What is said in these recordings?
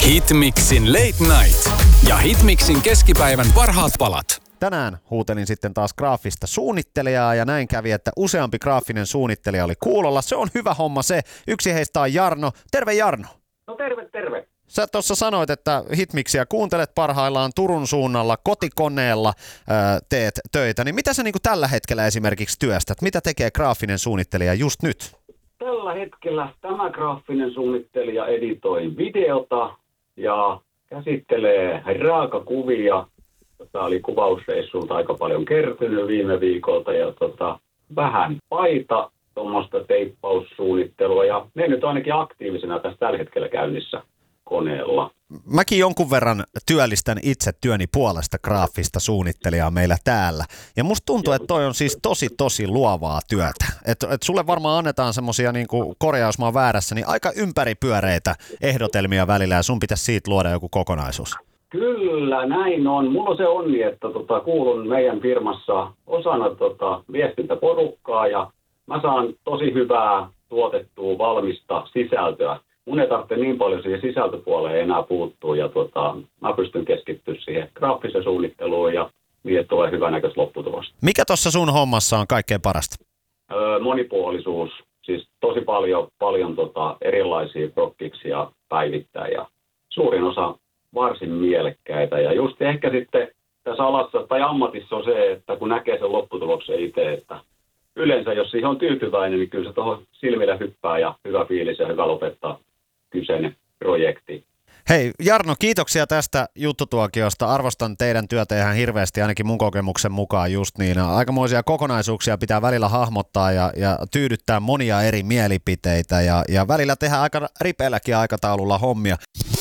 Hitmixin Late Night ja Hitmixin keskipäivän parhaat palat. Tänään huutelin sitten taas graafista suunnittelijaa ja näin kävi, että useampi graafinen suunnittelija oli kuulolla. Se on hyvä homma se. Yksi heistä on Jarno. Terve Jarno. No terve. Sä tuossa sanoit, että Hitmixiä kuuntelet parhaillaan Turun suunnalla kotikoneella teet töitä. Niin mitä sä niinku tällä hetkellä esimerkiksi työstät? Mitä tekee graafinen suunnittelija just nyt? Tällä hetkellä tämä graafinen suunnittelija editoi videota ja käsittelee raakakuvia. Tämä oli kuvausreissulta aika paljon kertynyt viime viikolta ja vähän paita, tuommoista teippaussuunnittelua ja ne nyt ainakin aktiivisena tässä tällä hetkellä käynnissä koneella. Mäkin jonkun verran työllistän itse työni puolesta graafista suunnittelijaa meillä täällä. Ja musta tuntuu, että toi on siis tosi luovaa työtä. Et sulle varmaan annetaan semmosia niinku, korjaus mä oon väärässä, niin aika ympäripyöreitä ehdotelmia välillä ja sun pitäisi siitä luoda joku kokonaisuus. Kyllä, näin on. Mulla on se onni, että kuulun meidän firmassa osana viestintäporukkaa ja mä saan tosi hyvää tuotettua valmista sisältöä. Mun ei tarvitse niin paljon siihen sisältöpuoleen enää puuttua ja mä pystyn keskittyä siihen graafiseen suunnitteluun ja niin, että tulee hyvänäköistä lopputulosta. Mikä tuossa sun hommassa on kaikkein parasta? Monipuolisuus, siis tosi paljon erilaisia prokkiksia päivittää ja suurin osa varsin mielekkäitä. Ja just ehkä sitten tässä alassa tai ammatissa on se, että kun näkee sen lopputuloksen itse, että yleensä jos siihen on tyytyväinen, niin kyllä se tuohon silmille hyppää ja hyvä fiilis ja hyvä lopettaa kyseinen projekti. Hei Jarno, kiitoksia tästä juttutuokiosta. Arvostan teidän työtä ihan hirveästi, ainakin mun kokemuksen mukaan just niin. Aikamoisia kokonaisuuksia pitää välillä hahmottaa ja tyydyttää monia eri mielipiteitä ja välillä tehdä aika ripeälläkin aikataululla hommia.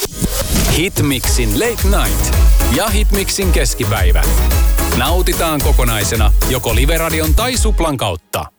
Hitmixin Late Night ja Hitmixin keskipäivä. Nautitaan kokonaisena joko Live-radion tai Suplan kautta.